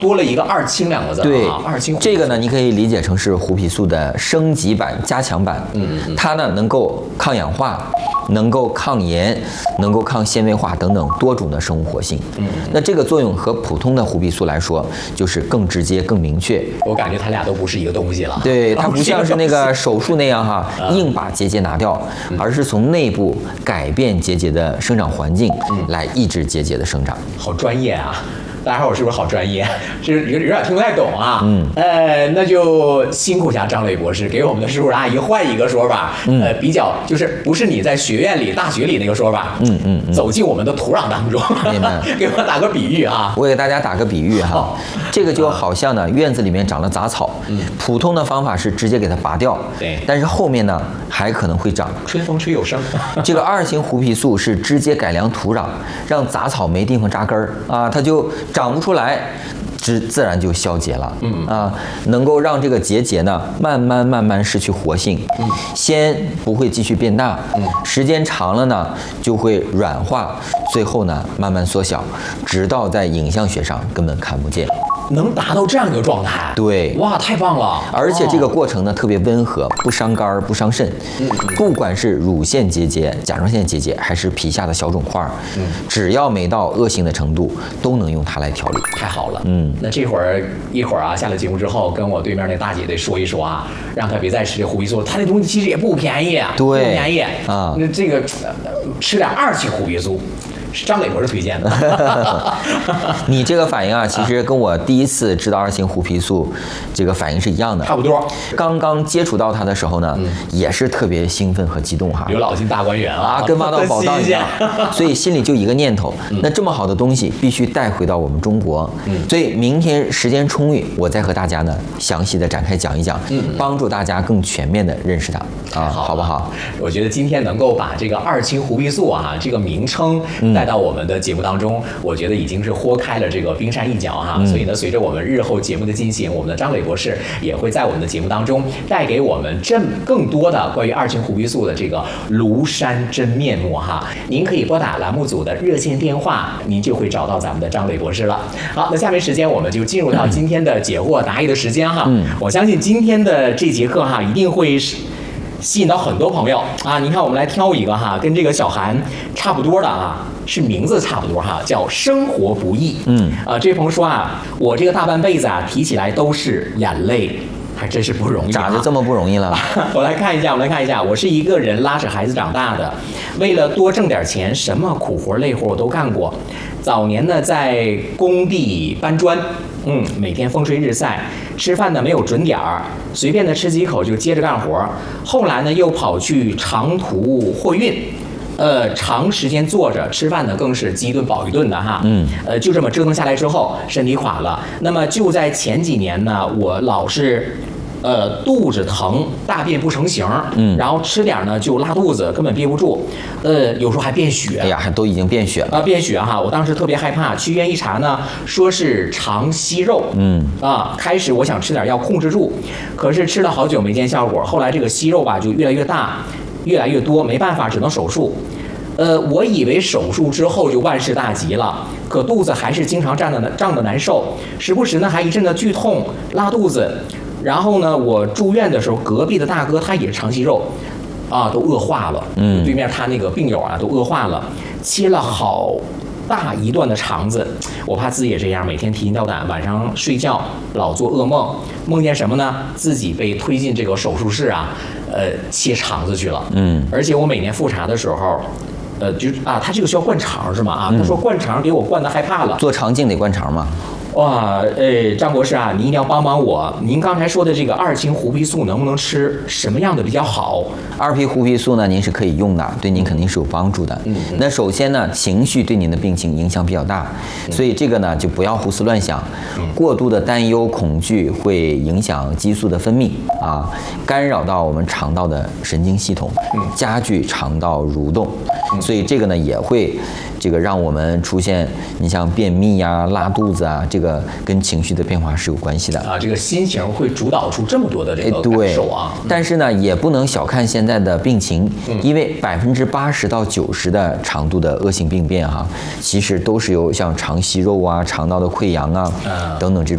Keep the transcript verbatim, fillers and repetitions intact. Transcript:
多了一个二氢两个字。 对， 二氢这个呢，你可以理解成是虎皮素的升级版、加强版。嗯嗯，它呢能够抗氧化，能够抗炎，能够抗纤维化等等多种的生物活性。嗯，那这个作用和普通的虎皮素来说，就是更直接、更明确。 我感觉它俩都不是一个东西了。 对，它不像是那个手术那样哈，硬把结节拿掉，而是从内部改变结节的生长环境，来抑制结节的生长。 好专业啊！大家好，我是不是好专业？就是有有点听不太懂啊。嗯，呃，那就辛苦一下张磊博士，给我们的叔叔阿姨换一个说法。嗯，呃，比较就是不是你在学院里、大学里那个说法。嗯嗯，嗯走进我们的土壤当中。明白。给我打个比喻啊。 我给大家打个比喻哈，这个就好像呢，院子里面长了杂草，嗯，普通的方法是直接给它拔掉。 对。 但是后面呢，还可能会长。 春风吹又生。 这个二型虎皮素是直接改良土壤，让杂草没地方扎根儿啊，它就长不出来，自自然就消结了。嗯啊，能够让这个结节呢慢慢慢慢失去活性。嗯，先不会继续变大，嗯，时间长了呢就会软化，最后呢慢慢缩小，直到在影像学上根本看不见。 能达到这样一个状态， 对， 哇，太棒了！ 而且这个过程呢、哦、特别温和，不伤肝不伤肾。嗯，不管是乳腺结节、甲状腺结节，还是皮下的小肿块，嗯，只要没到恶性的程度，都能用它来调理。 太好了，嗯，那这会儿一会儿啊，下了节目之后，跟我对面那大姐得说一说啊，让她别再吃这虎皮素，她那东西其实也不便宜， 对， 不便宜啊。 那这个吃点二期虎皮素。是张磊博士推荐的。 你这个反应啊，其实跟我第一次知道二型虎皮素这个反应是一样的， 差不多。 刚刚接触到它的时候呢，嗯、也是特别兴奋和激动哈。 刘老进大观园啊，跟挖到宝藏一样。所以心里就一个念头，嗯、那这么好的东西必须带回到我们中国。嗯、所以明天时间充裕，我再和大家呢详细的展开讲一讲，嗯、帮助大家更全面的认识它啊，好不好？ 我觉得今天能够把这个二氢虎皮素啊这个名称。嗯带到我们的节目当中，我觉得已经是豁开了这个冰山一角哈。嗯、所以呢，随着我们日后节目的进行，我们的张磊博士也会在我们的节目当中带给我们这更多的关于二氢虎皮素的这个庐山真面目哈。您可以拨打栏目组的热线电话，您就会找到咱们的张磊博士了。好，那下面时间我们就进入到今天的解惑答疑的时间哈。嗯、我相信今天的这节课哈，一定会是。吸引到很多朋友啊！你看，我们来挑一个哈，跟这个小韩差不多的啊，是名字差不多哈，叫生活不易。嗯，啊，这位朋友说啊，我这个大半辈子啊，提起来都是眼泪，还真是不容易、啊。 咋就这么不容易了？ 我来看一下，我来看一下，我是一个人拉着孩子长大的，为了多挣点钱，什么苦活累活我都干过。早年呢，在工地搬砖。嗯，每天风吹日晒，吃饭呢没有准点儿，随便的吃几口就接着干活。后来呢，又跑去长途货运，呃，长时间坐着吃饭呢，更是饥一顿饱一顿的哈。嗯，呃，就这么折腾下来之后，身体垮了。那么就在前几年呢，我老是。呃，肚子疼，大便不成形，嗯，然后吃点呢就拉肚子，根本憋不住，呃，有时候还便血。 哎呀，还都已经便血了啊，便血哈！我当时特别害怕，去医院一查呢，说是肠息肉，嗯，啊，开始我想吃点药控制住，可是吃了好久没见效果，后来这个息肉吧就越来越大，越来越多，没办法，只能手术。呃，我以为手术之后就万事大吉了，可肚子还是经常胀的胀的难受，时不时呢还一阵的剧痛、拉肚子。然后呢，我住院的时候，隔壁的大哥他也是肠息肉，啊，都恶化了。嗯，对面他那个病友啊，都恶化了，切了好大一段的肠子。我怕自己也这样，每天提心吊胆，晚上睡觉老做噩梦，梦见什么呢？自己被推进这个手术室啊，呃，切肠子去了。嗯，而且我每年复查的时候。呃，就啊，他这个需要灌肠是吗？啊，他说灌肠给我灌得害怕了。 做肠镜得灌肠吗？ 哇，呃，张博士啊，您一定要帮帮我。您刚才说的这个二氢虎皮素能不能吃？什么样的比较好？ 二皮虎皮素呢，您是可以用的，对您肯定是有帮助的。嗯，那首先呢，情绪对您的病情影响比较大，所以这个呢就不要胡思乱想，过度的担忧、恐惧会影响激素的分泌啊，干扰到我们肠道的神经系统，加剧肠道蠕动。所以这个呢也会，这个让我们出现，你像便秘呀、拉肚子啊，这个跟情绪的变化是有关系的啊。这个心情会主导出这么多的这个感受啊。 嗯、但是呢，也不能小看现在的病情，嗯、因为百分之八十到九十的肠度的恶性病变哈、啊，其实都是由像肠息肉啊、肠道的溃疡啊、嗯、等等这种。